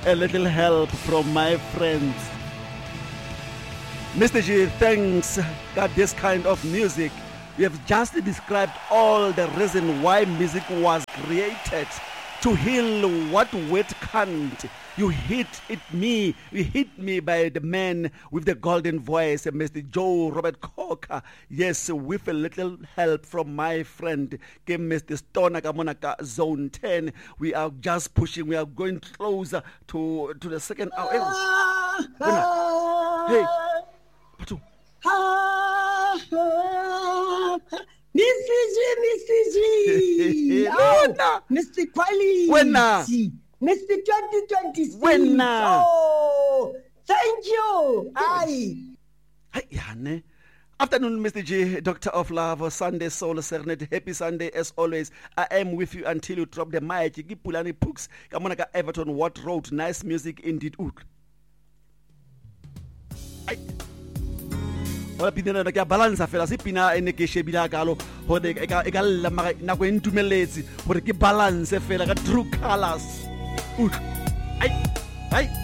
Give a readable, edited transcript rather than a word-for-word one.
a little help from my friends. Mr. G, thanks. Got this kind of music. You have just described all the reason why music was created. To heal what word can't. You hit me by the man with the golden voice, Mr. Joe Robert Coker. Yes, with a little help from my friend, Mr. Stoner Kamonaka Zone 10. We are just pushing, we are going closer to the second hour. Hey, Patu. Mr. G. Oh, Mr. Quality. Mr. 2026. Oh, thank you. Hi, Yane. Afternoon, Mr. G, Doctor of Love, Sunday Soul Serenade. Happy Sunday as always. I am with you until you drop the mic. Gipulani Pooks. Kamonaka Everton, what wrote nice music indeed. Wala pina na kaya balance fela si pina ene ke shebila kalo hore e ka la na go ntumeletse hore ke balance fela ka true colors. Ai